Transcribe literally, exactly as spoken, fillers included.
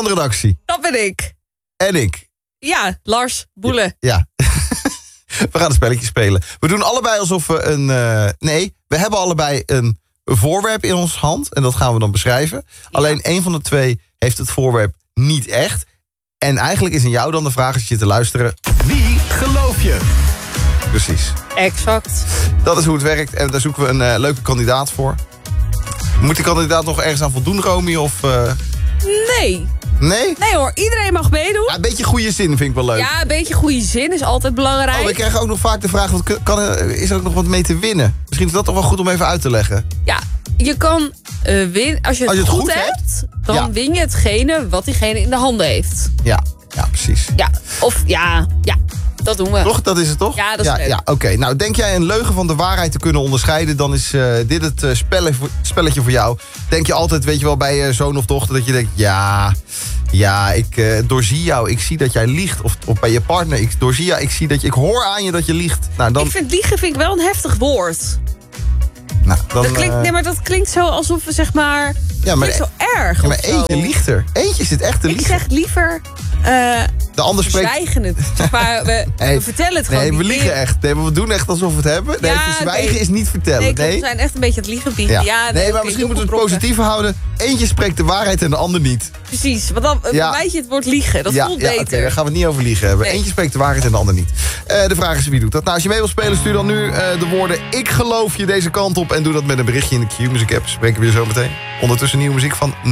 hoofdredactie. Dat ben ik. En ik. Ja, Lars Boelen. Ja. We gaan een spelletje spelen. We doen allebei alsof we een... Uh, nee, we hebben allebei een voorwerp in ons hand. En dat gaan we dan beschrijven. Ja. Alleen één van de twee heeft het voorwerp niet echt. En eigenlijk is aan jou dan de vraag, als je zit te luisteren... Wie geloof je? Precies. Exact. Dat is hoe het werkt. En daar zoeken we een uh, leuke kandidaat voor. Moet die kandidaat nog ergens aan voldoen, Romy? Of, uh... Nee. Nee? Nee hoor, iedereen mag meedoen. Ja, een beetje goede zin vind ik wel leuk. Ja, een beetje goede zin is altijd belangrijk. Oh, we krijgen ook nog vaak de vraag, wat kan er, is er ook nog wat mee te winnen? Misschien is dat toch wel goed om even uit te leggen. Ja, je kan uh, winnen. Als je het, als je het goed, goed hebt, hebt, dan ja. win je hetgene wat diegene in de handen heeft. Ja, ja precies. Ja, of ja, ja. Dat doen we. Toch? Dat is het toch? Ja, dat is ja, leuk. Ja, Oké, okay. Nou, denk jij een leugen van de waarheid te kunnen onderscheiden... dan is uh, dit het uh, spelle, spelletje voor jou. Denk je altijd, weet je wel, bij je zoon of dochter... dat je denkt, ja, ja, ik uh, doorzie jou. Ik zie dat jij liegt. Of, of bij je partner, ik doorzie jou. Ik zie dat je, ik hoor aan je dat je liegt. Nou, dan... Ik vind liegen vind ik wel een heftig woord. Nou, dan, dat klinkt, uh... nee, maar dat klinkt zo alsof we zeg maar... Ja, maar, zo erg. Ja, maar zo. eentje liegt er. Eentje zit echt te liegen. Ik zeg liever... Uh, de ander spreekt... We zwijgen het. Maar we, hey, we vertellen het gewoon nee, niet we liegen meer. echt. Nee, maar we doen echt alsof we het hebben. Nee, ja, verzwijgen nee. is niet vertellen. Nee, nee. we zijn echt een beetje aan het liegen vliegen. Ja. Ja, nee, nee, maar okay, misschien moeten we het positief houden. Eentje spreekt de waarheid en de ander niet. Precies, want dan ja. vermijd je het woord liegen. Dat ja, voelt ja, beter. Oké, okay, daar gaan we het niet over liegen hebben. Nee. Eentje spreekt de waarheid en de ander niet. Uh, de vraag is wie doet dat. Nou, als je mee wil spelen, stuur dan nu uh, de woorden... ik geloof je deze kant op. En doe dat met een berichtje in de Q-Music app. Spreken we je zo meteen. Ondertussen nieuwe muziek van...